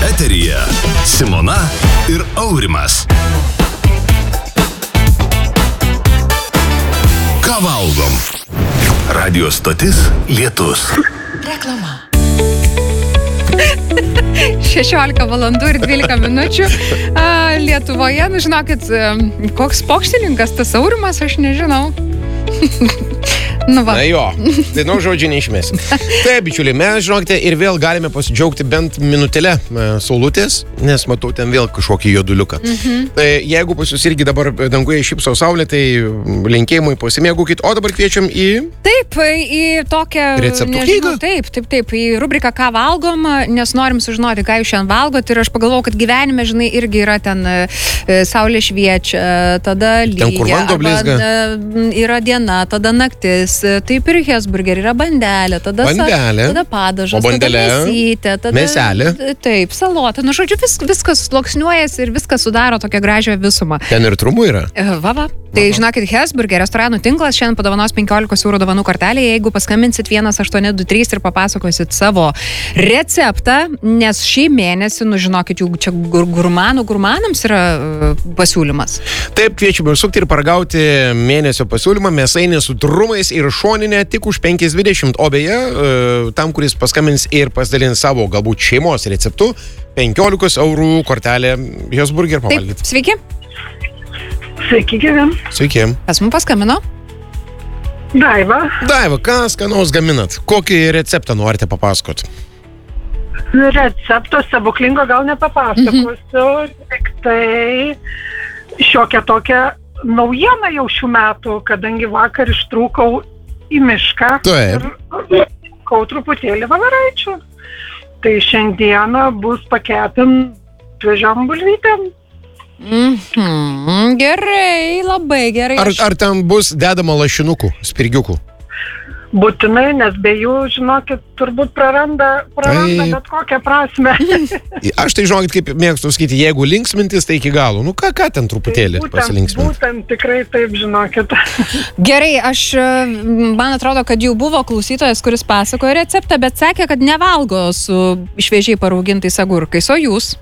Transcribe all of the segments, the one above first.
Eteryje Simona ir Aurimas. Ką valgom? Radio stotis Lietus. Reklama. 16 valandų ir 12 minučių Lietuvoje, žinokit, koks pokštininkas tas Aurimas, aš nežinau. Na jo, tai žodžiai neišmesim. Taip, bičiuliai, mes, žinokite, ir vėl galime pasidžiaugti bent minutėlę saulutės, nes matau ten vėl kažkokį juoduliuką. Tai jeigu pas jūs irgi dabar danguje šypso saulė, tai linkėjimui pasimėgukit, o dabar kviečiam į... Taip, į tokią... Receptų knygą? Taip, į rubriką Ką valgom, nes norim sužinoti, ką jūs šiandien valgot, ir aš pagalvojau, kad gyvenime, žinai, irgi yra ten saulė šviečia, tada lyja, ten, kur vanduo blizga. Yra diena, tada naktis. Taip ir Hesburger yra bandelė, tada padažas, tada mėsytė, tada mėselė. Taip, salota. Nu, žodžiu, viskas sluoksniuojasi ir viskas sudaro tokią gražią visumą. Ten ir trumų yra. Va. Tai žinokit, Hesburger restoranų tinklas šiandien padovanos 15 eurų dovanų kortelę, jeigu paskambinsit 1823 ir papasakosit savo receptą, nes šį mėnesį, žinokit, jau čia gurmanams yra pasiūlymas. Taip, kviečiame užsukti ir paragauti mėnesio pasiūlymą mėsainį su trumais ir šoninė tik už 5,20, o beje, tam, kuris paskambins ir pasidalins savo galbūt šeimos receptu, 15 eurų kortelė Hesburger pavalgyti. Taip, sveiki. Sveiki, gyvim. Sveiki. Kas mums paskambino? Daiva, ką skanaus gaminat? Kokį receptą norite papasakot? recepto stebuklingo gal nepapasakosiu, tik tai šiokia tokia naujiena jau šių metų, kadangi vakar ištrūkau į mišką. Taip. Ir kau truputėlį voveraičių. Tai šiandieną bus pakepin šviežiom bulvytėm. Gerai, labai gerai. Ar ten bus dedama lašinukų, spirgiukų? Būtinai, nes be jų, žinokit, turbūt praranda bet kokią prasmę. Aš tai, žinokit, kaip mėgstu sakyti, jeigu linksmintis, tai iki galo. Ką ten truputėlį pasilinksminti? Būtent, tikrai taip, žinokit. Gerai, man atrodo, kad jau buvo klausytojas, kuris pasakojo receptą, bet sakė, kad nevalgo su šviežiai paraugintais agurkais, o jūs?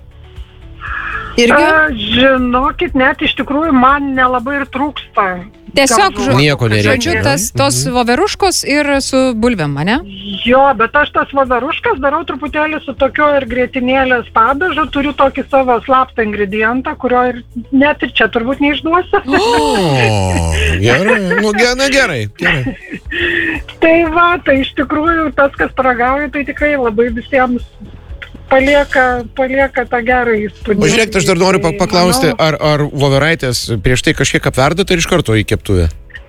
Žinokit, net iš tikrųjų man nelabai ir trūksta. Tiesiog, nieko nereikia. Žodžiu, tos voveruškos ir su bulvėm, ne? Jo, bet aš tas voveruškas darau truputėlį su tokio ir grietinėlės padažu, turiu tokį savo slaptą ingredientą, kurio ir net ir čia turbūt neišduosiu. Gerai, gerai. Tai va, tai iš tikrųjų tas, kas paragauja, tai tikrai labai visiems palieka tą gerą įspūdį. Pažiūrėk, aš dar noriu paklausti, ar voveraitės prieš tai kažkiek apverdate ir iš karto į keptuvę?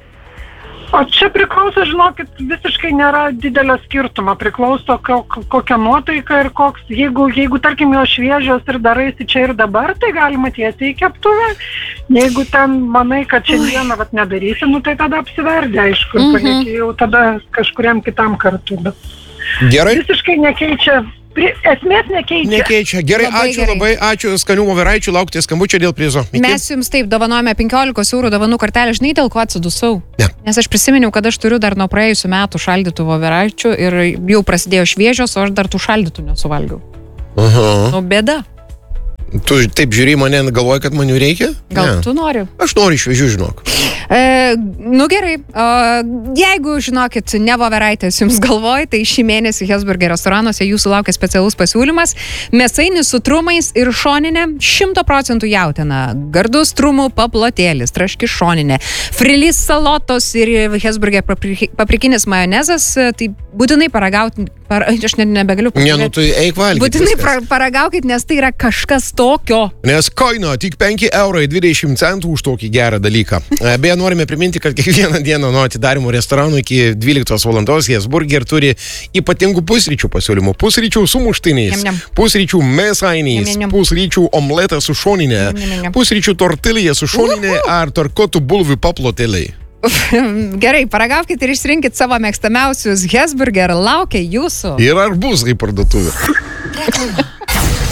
O čia priklauso, žinokit, visiškai nėra didelio skirtumo. Priklauso kokia nuotaika ir koks. Jeigu tarkim, jo šviežios ir daraisi čia ir dabar, tai galima tiesiai į keptuvę. Jeigu ten manai, kad šiandieną nedarysi, tai tada apsiverdė, aišku, palieki jau tada kažkuriam kitam kartu. Bet gerai. Visiškai nekeičia. Esmės nekeičia. Gerai, ačiū skanių voveraičių, laukite skambučio dėl prizo. Mes jums taip dovanojame 15 eurų dovanų kortelę, žinai, dėl ko atsidusau? Ne. Nes aš prisiminiau, kad aš turiu dar nuo praėjusių metų šaldytų voveraičių ir jau prasidėjo šviežios, o aš dar tų šaldytų nesuvalgiau. Bėda. Tu taip žiūri mane, galvoji, kad man jų reikia? Gal tu nori? Aš noriu šviežių, žinok. Gerai, jeigu, žinokit, ne voveraitės jums galvoj, tai šį mėnesį Hesburger restoranuose jūsų laukia specialus pasiūlymas. Mėsainis su trumais ir šoninė, 100% jautiena, gardus trumų paplotėlis, traški šoninė, frilys salotos ir Hesburger paprikinis majonezas, tai būtinai paragauti, aš nebegaliu pasakyti. Tai eik valgyti. Būtinai paragaukit, nes tai yra kažkas tokio. Nes kaina tik 5,20 € už tokį gerą dalyką. Beje, norime priminti, kad kiekvieną dieną nuo atidarimo restoranų iki 12 valandos Hesburger turi ypatingų pusryčių pasiūlymų. Pusryčių su muštiniais, pusryčių mėsainiais, pusryčių omletą su šoninė, pusryčių tortilija su šoninė ar tarkotų bulvių paplotėliai. Gerai, paragaukit ir išrinkit savo mėgstamiausius Hesburger, laukia jūsų. Ir arbūzai parduotuvė.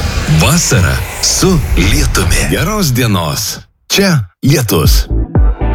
Vasara su lietumi. Geros dienos. Čia Lietus.